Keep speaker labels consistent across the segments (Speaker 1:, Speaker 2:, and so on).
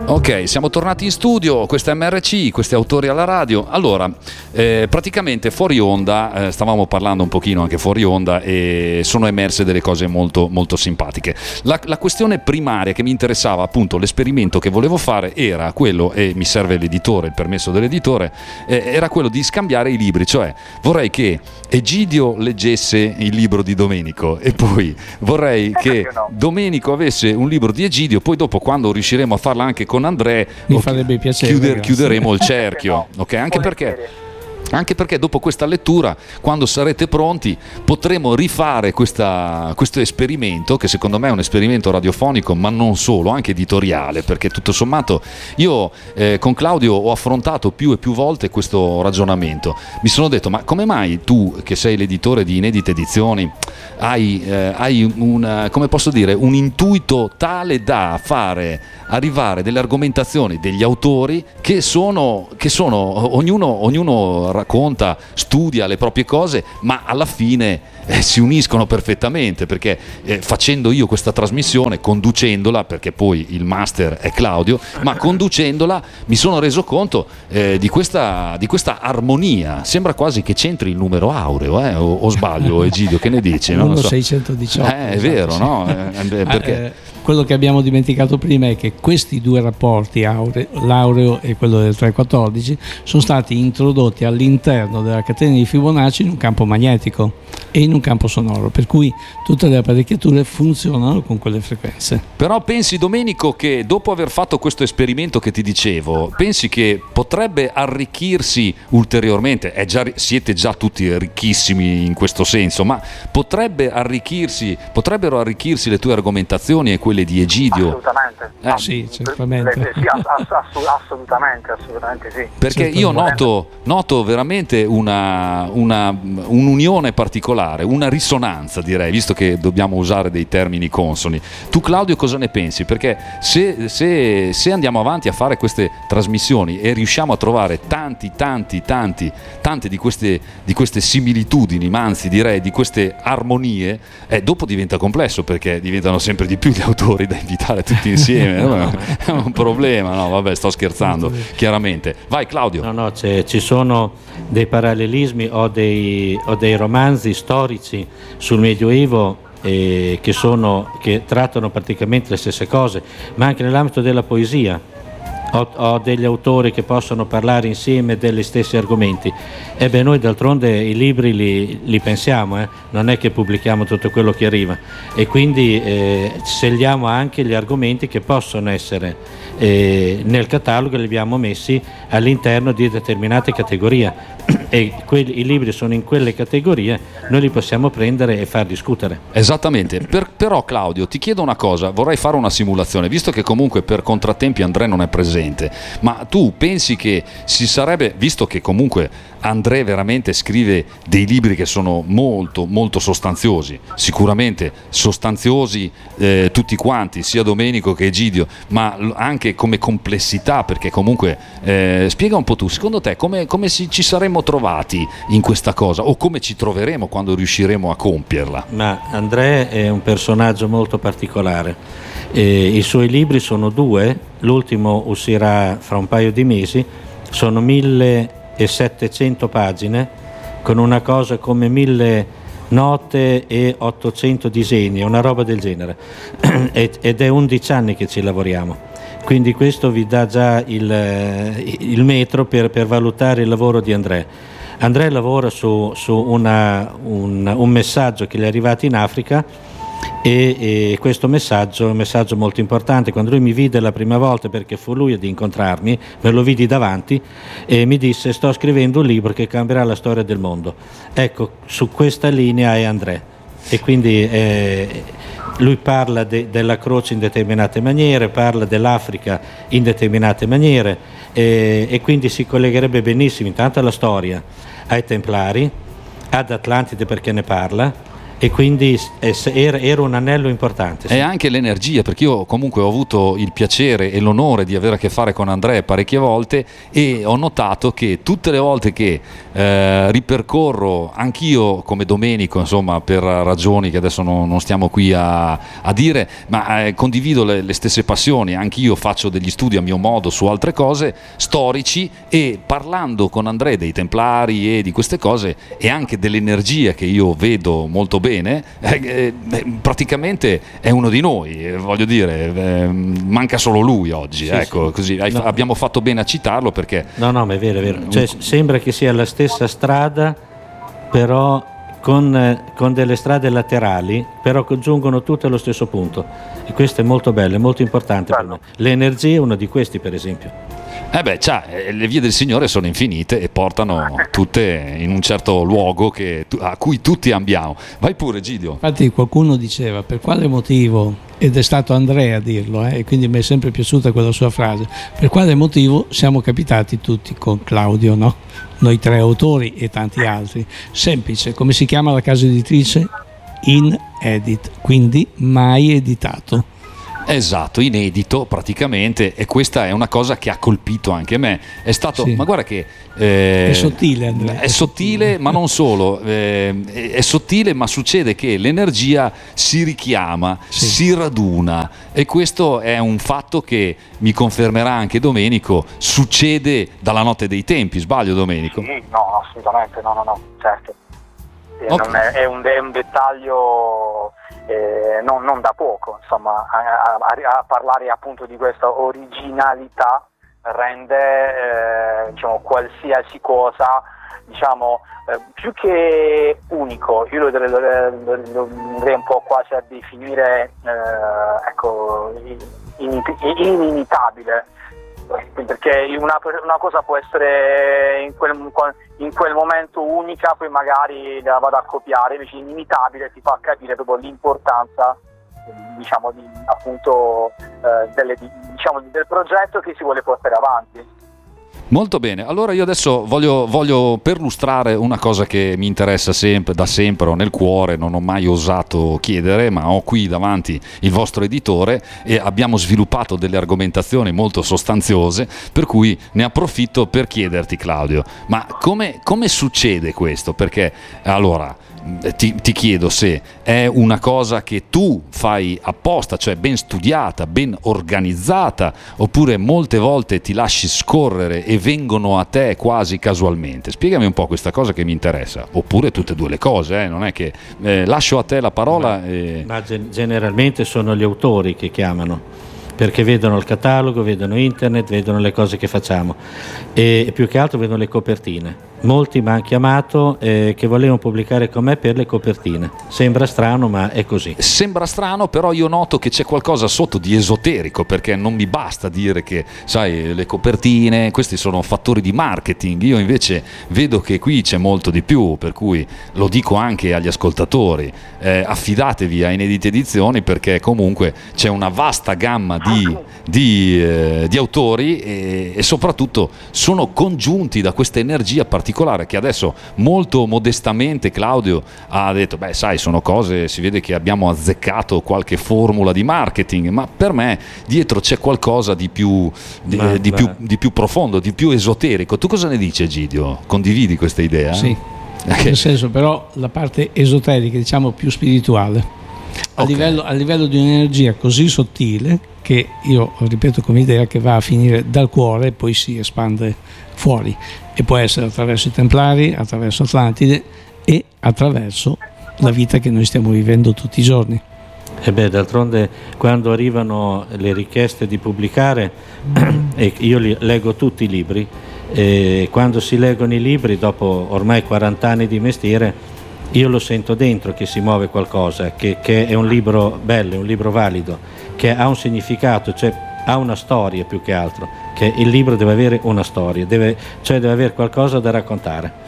Speaker 1: Ok, siamo tornati in studio, questa è MRC, questi autori alla radio. Allora, praticamente fuori onda, stavamo parlando un pochino anche fuori onda e sono emerse delle cose molto, molto simpatiche. La questione primaria che mi interessava, appunto, l'esperimento che volevo fare era quello, e mi serve l'editore, il permesso dell'editore, era quello di scambiare i libri, cioè vorrei che Egidio leggesse il libro di Domenico e poi vorrei che Domenico avesse un libro di Egidio, poi dopo quando riusciremo a farla anche con Andrea
Speaker 2: mi farebbe piacere,
Speaker 1: chiuderemo il cerchio, ok? Anche perché dopo questa lettura, quando sarete pronti, potremo rifare questo esperimento, che secondo me è un esperimento radiofonico, ma non solo, anche editoriale, perché tutto sommato io con Claudio ho affrontato più e più volte questo ragionamento. Mi sono detto, ma come mai tu, che sei l'editore di Inedite Edizioni, hai come posso dire, un intuito tale da fare arrivare delle argomentazioni degli autori che sono ognuno racconta, studia le proprie cose, ma alla fine si uniscono perfettamente, perché facendo io questa trasmissione, conducendola, perché poi il master è Claudio, ma conducendola mi sono reso conto di questa armonia. Sembra quasi che c'entri il numero aureo, o sbaglio, Egidio, che ne dici?
Speaker 2: 1618.
Speaker 1: È vero, no? Perché
Speaker 2: quello che abbiamo dimenticato prima è che questi due rapporti, l'aureo e quello del 314, sono stati introdotti all'interno della catena di Fibonacci in un campo magnetico e in un campo sonoro, per cui tutte le apparecchiature funzionano con quelle frequenze.
Speaker 1: Però pensi, Domenico, che dopo aver fatto questo esperimento che ti dicevo, pensi che potrebbe arricchirsi ulteriormente? Siete già tutti ricchissimi in questo senso, ma potrebbero arricchirsi le tue argomentazioni e quelle di Egidio?
Speaker 3: Assolutamente.
Speaker 2: Sì, certamente.
Speaker 3: Sì, assolutamente sì.
Speaker 1: Perché io noto veramente un'unione particolare, una risonanza, direi, visto che dobbiamo usare dei termini consoni. Tu, Claudio, cosa ne pensi? Perché se andiamo avanti a fare queste trasmissioni e riusciamo a trovare tante di queste similitudini, ma anzi direi di queste armonie, dopo diventa complesso, perché diventano sempre di più gli autori da invitare tutti insieme. È un problema, no? Vabbè, sto scherzando, chiaramente. Vai, Claudio.
Speaker 4: No, ci sono dei parallelismi o dei romanzi storici sul Medioevo che trattano praticamente le stesse cose, ma anche nell'ambito della poesia. Ho degli autori che possono parlare insieme degli stessi argomenti. Noi d'altronde i libri li pensiamo, non è che pubblichiamo tutto quello che arriva, e quindi scegliamo anche gli argomenti che possono essere nel catalogo, li abbiamo messi all'interno di determinate categorie e i libri sono in quelle categorie, noi li possiamo prendere e far discutere.
Speaker 1: Esattamente. Però, Claudio, ti chiedo una cosa, vorrei fare una simulazione, visto che comunque per contrattempi Andrea non è presente, ma tu pensi che si sarebbe, visto che comunque Andrea veramente scrive dei libri che sono molto molto sostanziosi, sicuramente sostanziosi tutti quanti, sia Domenico che Egidio, ma anche come complessità, perché comunque spiega un po' tu, secondo te come ci saremmo trovati in questa cosa, o come ci troveremo quando riusciremo a compierla?
Speaker 4: Ma Andrea è un personaggio molto particolare, i suoi libri sono 2, l'ultimo uscirà fra un paio di mesi, sono 1700 pagine con una cosa come 1000 note e 800 disegni, una roba del genere ed è 11 anni che ci lavoriamo, quindi questo vi dà già il metro per valutare il lavoro di Andrea. Andrea lavora su un messaggio che gli è arrivato in Africa e questo messaggio è un messaggio molto importante. Quando lui mi vide la prima volta, perché fu lui ad incontrarmi, me lo vidi davanti e mi disse: sto scrivendo un libro che cambierà la storia del mondo. Ecco, su questa linea è Andrea, e quindi lui parla della croce in determinate maniere, parla dell'Africa in determinate maniere e quindi si collegherebbe benissimo intanto alla storia, ai Templari, ad Atlantide perché ne parla, e quindi era un anello importante.
Speaker 1: Sì. E anche l'energia, perché io comunque ho avuto il piacere e l'onore di avere a che fare con Andrea parecchie volte e ho notato che tutte le volte che ripercorro anch'io come Domenico, insomma, per ragioni che adesso non stiamo qui a dire, ma condivido le stesse passioni, anch'io faccio degli studi a mio modo su altre cose storici, e parlando con Andrea dei Templari e di queste cose e anche dell'energia che io vedo molto bene, praticamente è uno di noi, voglio dire, manca solo lui oggi, sì, ecco, sì. Così no. Abbiamo fatto bene a citarlo perché
Speaker 4: no ma è vero, cioè, sembra che sia la stessa strada, però con delle strade laterali, però congiungono tutte allo stesso punto, e questo è molto bello, è molto importante per me. L'energia è uno di questi, per esempio.
Speaker 1: Le vie del Signore sono infinite e portano tutte in un certo luogo a cui tutti ambiamo. Vai pure, Gidio.
Speaker 2: Infatti qualcuno diceva per quale motivo, ed è stato Andrea a dirlo, e quindi mi è sempre piaciuta quella sua frase, per quale motivo siamo capitati tutti con Claudio, no? Noi 3 autori e tanti altri. Semplice, come si chiama la casa editrice? Inedit, quindi mai editato.
Speaker 1: Esatto, inedito praticamente, e questa è una cosa che ha colpito anche me. È stato, sì. Ma guarda che
Speaker 2: è sottile, Andrea.
Speaker 1: È sottile, ma non solo, è sottile, ma succede che l'energia si richiama, sì. Si raduna, e questo è un fatto che mi confermerà anche Domenico, succede dalla notte dei tempi, sbaglio Domenico?
Speaker 3: Sì, no, assolutamente, no, certo. Okay. È un dettaglio non da poco, insomma, a parlare appunto di questa originalità rende diciamo qualsiasi cosa, diciamo, più che unico. Io lo andrei un po' quasi a definire ecco, inimitabile, perché una cosa può essere in quel momento unica, poi magari la vado a copiare, invece inimitabile ti fa capire proprio l'importanza, diciamo, appunto del progetto che si vuole portare avanti.
Speaker 1: Molto bene, allora io adesso voglio perlustrare una cosa che mi interessa da sempre, ho nel cuore, non ho mai osato chiedere, ma ho qui davanti il vostro editore e abbiamo sviluppato delle argomentazioni molto sostanziose, per cui ne approfitto per chiederti, Claudio, ma come succede questo? Perché allora ti chiedo se è una cosa che tu fai apposta, cioè ben studiata, ben organizzata, oppure molte volte ti lasci scorrere e vengono a te quasi casualmente. Spiegami un po' questa cosa che mi interessa, oppure tutte e due le cose, non è che lascio a te la parola.
Speaker 4: Ma generalmente sono gli autori che chiamano, perché vedono il catalogo, vedono internet, vedono le cose che facciamo e più che altro vedono le copertine. Molti mi hanno chiamato che volevano pubblicare con me per le copertine. Sembra strano, ma è così.
Speaker 1: Sembra strano, però io noto che c'è qualcosa sotto di esoterico, perché non mi basta dire che, sai, le copertine, questi sono fattori di marketing. Io invece vedo che qui c'è molto di più, per cui lo dico anche agli ascoltatori, affidatevi a Inedite Edizioni, perché comunque c'è una vasta gamma di autori e soprattutto sono congiunti da questa energia particolare che adesso molto modestamente Claudio ha detto, beh sai, sono cose, si vede che abbiamo azzeccato qualche formula di marketing, ma per me dietro c'è qualcosa di più profondo, di più esoterico. Tu cosa ne dici, Egidio? Condividi questa idea?
Speaker 2: Sì, nel senso, però la parte esoterica, diciamo più spirituale. A livello di un'energia così sottile che io ripeto come idea che va a finire dal cuore e poi si espande fuori, e può essere attraverso i Templari, attraverso Atlantide e attraverso la vita che noi stiamo vivendo tutti i giorni.
Speaker 4: E d'altronde quando arrivano le richieste di pubblicare e io leggo tutti i libri, e quando si leggono i libri dopo ormai 40 anni di mestiere io lo sento dentro che si muove qualcosa, che è un libro bello, è un libro valido, che ha un significato, cioè ha una storia più che altro, che il libro deve avere una storia, deve avere qualcosa da raccontare.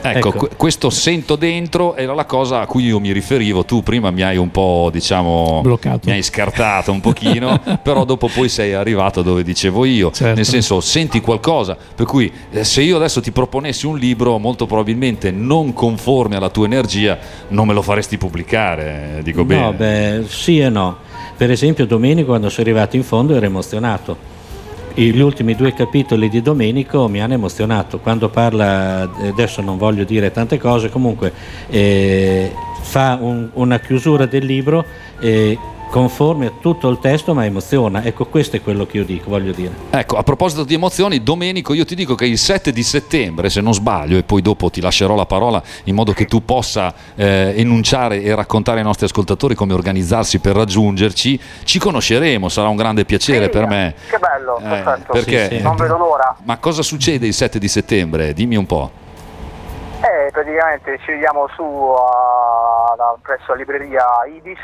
Speaker 1: Ecco, questo sento dentro era la cosa a cui io mi riferivo. Tu prima mi hai un po', diciamo,
Speaker 2: bloccato,
Speaker 1: mi hai scartato un pochino, però dopo poi sei arrivato dove dicevo io,
Speaker 2: certo.
Speaker 1: Nel senso, senti qualcosa, per cui se io adesso ti proponessi un libro molto probabilmente non conforme alla tua energia, non me lo faresti pubblicare, dico bene.
Speaker 4: No, beh, sì e no. Per esempio Domenico, quando sono arrivato in fondo, era emozionato. Gli ultimi 2 capitoli di Domenico mi hanno emozionato. Quando parla, adesso non voglio dire tante cose, comunque fa una chiusura del libro conforme a tutto il testo, ma emoziona. Ecco, questo è quello che io dico, voglio dire.
Speaker 1: Ecco, a proposito di emozioni, Domenico, io ti dico che il 7 di settembre, se non sbaglio, e poi dopo ti lascerò la parola in modo che tu possa enunciare e raccontare ai nostri ascoltatori come organizzarsi per raggiungerci, ci conosceremo, sarà un grande piacere per me.
Speaker 3: Che bello, perfetto.
Speaker 1: Perché?
Speaker 4: Sì.
Speaker 3: Non vedo l'ora.
Speaker 1: Ma cosa succede il 7 di settembre? Dimmi un po'.
Speaker 3: Praticamente ci vediamo su presso la libreria Ibis,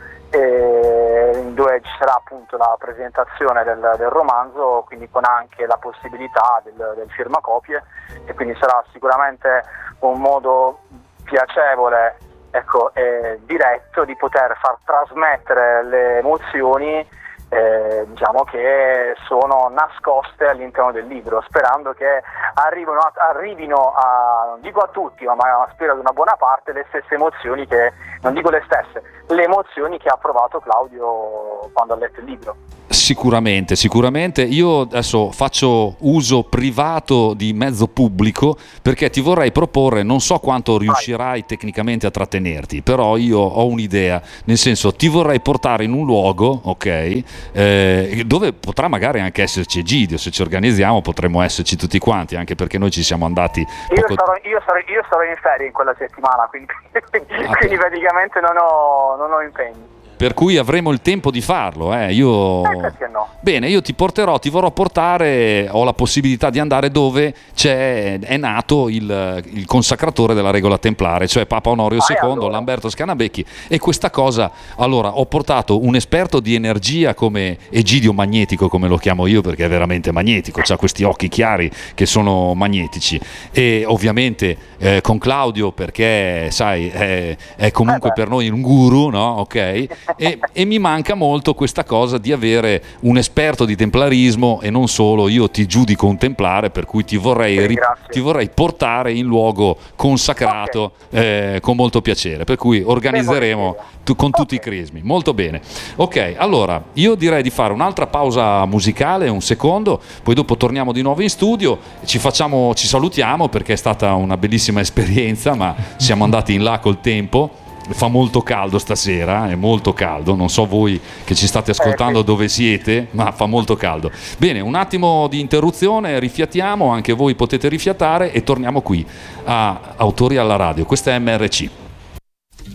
Speaker 3: dove ci sarà appunto la presentazione del romanzo, quindi con anche la possibilità del firmacopie, e quindi sarà sicuramente un modo piacevole, ecco, e diretto di poter far trasmettere le emozioni diciamo che sono nascoste all'interno del libro, sperando che arrivino a, non dico a tutti, ma spero ad una buona parte, le stesse emozioni che, non dico le stesse, le emozioni che ha provato Claudio quando ha letto il libro.
Speaker 1: Sicuramente. Io adesso faccio uso privato di mezzo pubblico perché ti vorrei proporre, non so quanto riuscirai tecnicamente a trattenerti, però io ho un'idea, nel senso ti vorrei portare in un luogo, ok, dove potrà magari anche esserci Egidio, se ci organizziamo potremmo esserci tutti quanti, anche perché noi ci siamo andati
Speaker 3: io sarò in ferie in quella settimana, quindi praticamente non ho impegni.
Speaker 1: Per cui avremo il tempo di farlo,
Speaker 3: Perché no?
Speaker 1: Bene, io ti vorrò portare, ho la possibilità di andare dove è nato il consacratore della regola templare, cioè Papa Onorio II,
Speaker 3: allora.
Speaker 1: Lamberto Scanabecchi, e questa cosa, allora, ho portato un esperto di energia come Egidio Magnetico, come lo chiamo io, perché è veramente magnetico, ha questi occhi chiari che sono magnetici, e ovviamente con Claudio, perché sai, è comunque per noi un guru, no? Ok? E mi manca molto questa cosa di avere un esperto di templarismo e non solo. Io ti giudico un templare, per cui ti vorrei portare in luogo consacrato, con molto piacere, per cui organizzeremo con tutti i crismi. Molto bene. Ok, allora io direi di fare un'altra pausa musicale, un secondo, poi dopo torniamo di nuovo in studio, ci salutiamo perché è stata una bellissima esperienza, ma siamo andati in là col tempo. Fa molto caldo stasera, è molto caldo, non so voi che ci state ascoltando dove siete, ma fa molto caldo. Bene, un attimo di interruzione, rifiatiamo, anche voi potete rifiatare e torniamo qui a Autori alla Radio. Questa è MRC.